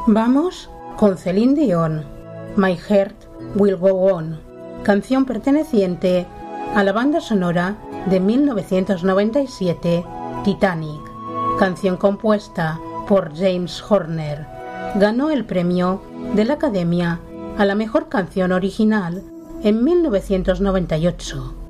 Vamos con Celine Dion, My Heart Will Go On, canción perteneciente a la banda sonora de 1997 Titanic, canción compuesta por James Horner. Ganó el premio de la Academia a la mejor canción original en 1998.